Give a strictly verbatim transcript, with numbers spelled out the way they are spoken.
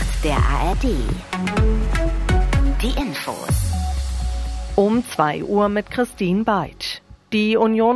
Nacht der A R D. Die Infos. Um zwei Uhr mit Christine Beitsch. Die Union